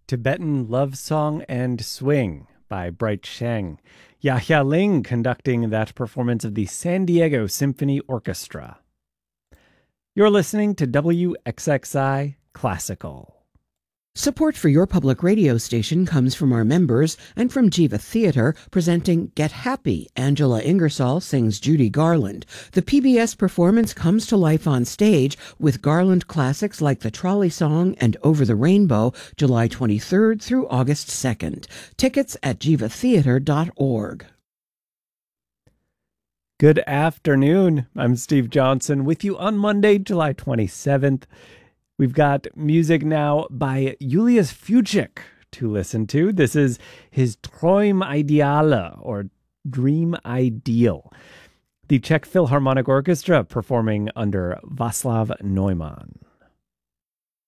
Tibetan Love Song and Swing by Bright Sheng. Yahya Ling conducting that performance of the San Diego Symphony Orchestra. You're listening to WXXI Classical. Support for your public radio station comes from our members and from Jiva Theatre presenting Get Happy. Angela Ingersoll sings Judy Garland. The PBS performance comes to life on stage with Garland classics like The Trolley Song and Over the Rainbow, July 23rd through August 2nd. Tickets at jivatheatre.org. Good afternoon. I'm Steve Johnson with you on Monday, July 27th. We've got music now by Julius Fučík to listen to. This is his Träum Ideale, or Dream Ideal. The Czech Philharmonic Orchestra performing under Václav Neumann.